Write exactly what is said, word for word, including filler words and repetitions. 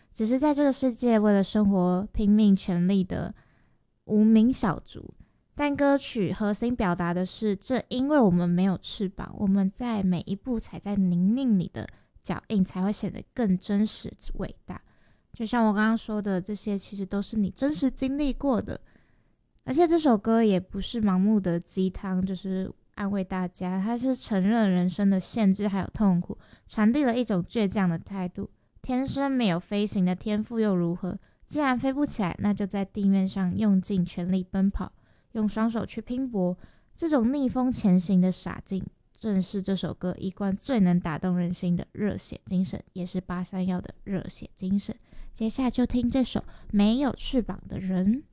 只是在这个世界为了生活拼命全力的无名小卒。但歌曲核心表达的是，正因为我们没有翅膀，我们在每一步踩在泥泞里的脚印才会显得更真实伟大。就像我刚刚说的，这些其实都是你真实经历过的。而且这首歌也不是盲目的鸡汤，就是安慰大家，它是承认人生的限制还有痛苦，传递了一种倔强的态度。天生没有飞行的天赋又如何？既然飞不起来，那就在地面上用尽全力奔跑，用双手去拼搏。这种逆风前行的傻劲，正是这首歌一贯最能打动人心的热血精神，也是八三夭的热血精神。接下来就听这首《没有翅膀的人》。